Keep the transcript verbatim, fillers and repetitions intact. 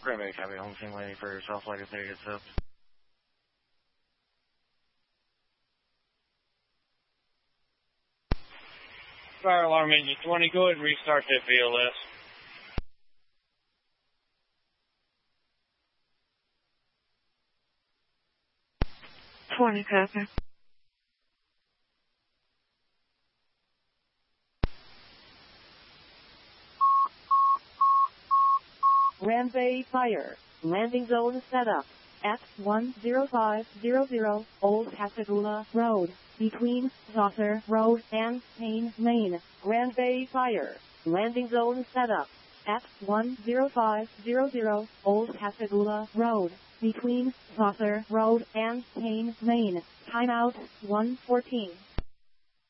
Grand Bay Copy, home team landing for yourself, like I say, it's up. Fire alarm engine twenty, go ahead and restart that V L S. twenty, copy. Grand Bay Fire, landing zone set up at one zero five zero zero Old Pascagoula Road, between Saucer Road and Payne Lane. Grand Bay Fire, landing zone set up at one zero five zero zero Old Pascagoula Road, between Saucer Road and Payne Lane. Timeout one fourteen.